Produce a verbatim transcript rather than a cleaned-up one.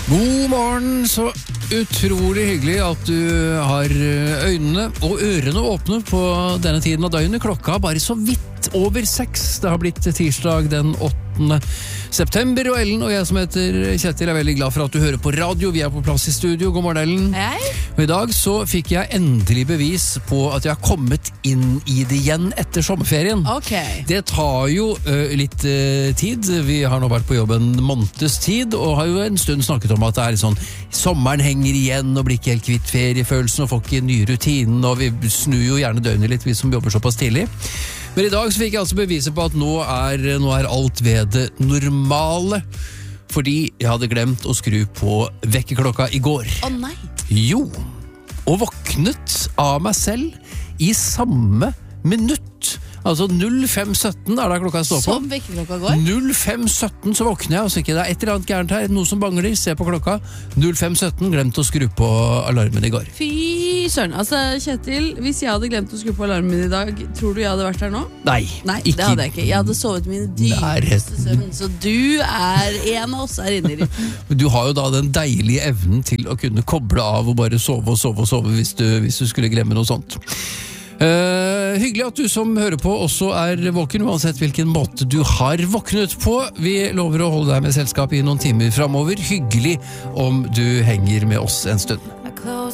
God morgen, så utrolig hyggelig at du har øynene og ørene åpne på denne tiden av døgnet. Klokka bare så vidt over seks. Det har blitt tirsdag den åttende september, og Ellen og jeg som heter Kjetil er veldig glad for at du hører på radio. Vi er på plass i studio. God morgen, Ellen. Hei. Og i dag så fikk jeg endelig bevis på at jeg har kommet inn i det igjen etter sommerferien. Ok. Det tar jo ø, litt ø, tid. Vi har nå vært på jobb en måneds tid, og har jo en stund snakket om at det er sånn, sommeren henger igjen og blir ikke helt kvitt feriefølelsen og får ikke nye rutinen, og vi snur jo gjerne døgnet litt, vi som jobber såpass tidlig. Men i dag så fikk jeg altså beviset på at nå er, nå er alt ved det normale, fordi jeg hadde glemt å skru på vekkerklokka i går. Å nei. Jo, og våknet av meg selv i samme minutt. Altså null fem sytten er da klokka står på. Som vekkerklokka går? null fem sytten så våkner jeg, og så ikke det er et eller annet gærent her, noe som bangler, se på klokka. null fem sytten, glemt å skru på alarmen i går. Fy søren, altså Kjetil, hvis jeg hadde glemt å skru på alarmen i dag, tror du jeg hadde vært her nå? Nei, Nei, ikke. det hadde jeg ikke. Jeg hadde sovet min dypeste Nærheten. søvn, så du er en av oss her inne i rytmen. Du har jo da den deilige evnen til å kunne koble av og bare sove og sove og sove hvis du, hvis du skulle glemme noe sånt. Uh, hyggelig at du som hører på også er våken, uansett hvilken måte du har våknet på. Vi lover å holde deg med selskap i noen timer fremover. Hyggelig om du henger med oss en stund.